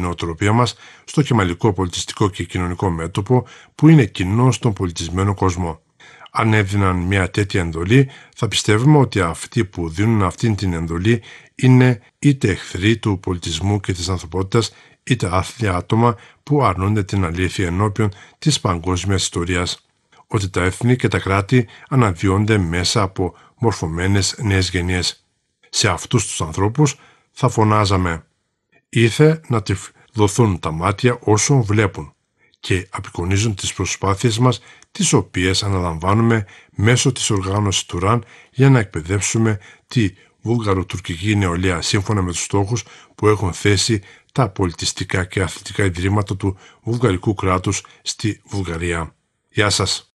νοοτροπία μας στο κεμαλικό πολιτιστικό και κοινωνικό μέτωπο που είναι κοινό στον πολιτισμένο κόσμο. Αν έδιναν μια τέτοια εντολή, θα πιστεύουμε ότι αυτοί που δίνουν αυτήν την εντολή είναι είτε εχθροί του πολιτισμού και της ανθρωπότητας, είτε άθλια άτομα που αρνούνται την αλήθεια ενώπιον της παγκόσμιας ιστορίας. Ότι τα έθνη και τα κράτη αναδυόνται μέσα από μορφωμένες νέες γενιές. Σε αυτούς τους ανθρώπους θα φωνάζαμε «Ήθε να τη δοθούν τα μάτια όσο βλέπουν» και απεικονίζουν τις προσπάθειες μας, τις οποίες αναλαμβάνουμε μέσω της οργάνωσης του ΡΑΝ για να εκπαιδεύσουμε τη βουλγαροτουρκική νεολαία σύμφωνα με τους στόχους που έχουν θέσει τα πολιτιστικά και αθλητικά ιδρύματα του βουλγαρικού κράτους στη Βουλγαρία. Γεια σας.